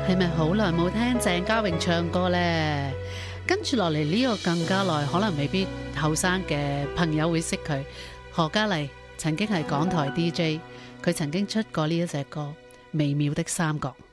係咪好耐冇聽鄭嘉穎唱歌呢？跟住落嚟呢個更加耐，可能未必後生嘅朋友會識佢。何嘉麗曾經係港台 DJ， 佢曾經出過呢一隻歌《微妙的三角》。